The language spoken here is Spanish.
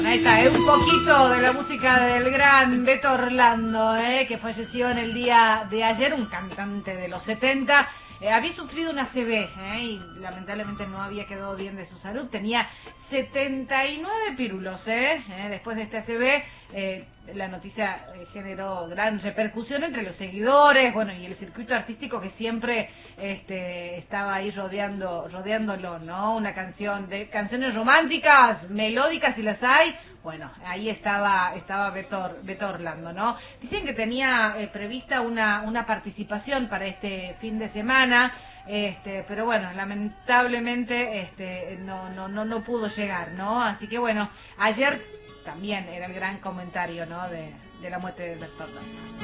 Ahí está, un poquito de la música del gran Beto Orlando, que falleció en el día de ayer, un cantante de los 70. Había sufrido una ACV y lamentablemente no había quedado bien de su salud. Tenía 79 pírulos. Después de este ACV, la noticia generó gran repercusión entre los seguidores, bueno, y el circuito artístico que siempre estaba ahí rodeándolo, ¿no? Una canción de canciones románticas, melódicas si las hay. Bueno, ahí estaba Beto Orlando, ¿no? Dicen que tenía prevista una participación para este fin de semana, pero bueno, lamentablemente no pudo llegar, ¿no? Así que bueno, ayer también era el gran comentario, ¿no? de la muerte de Beto Orlando.